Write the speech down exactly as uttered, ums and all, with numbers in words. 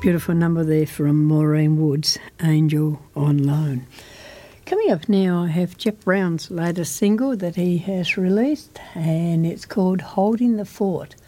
Beautiful number there from Maureen Woods, Angel on Loan. Coming up now, I have Jeff Brown's latest single that he has released, and it's called Holding the Fort.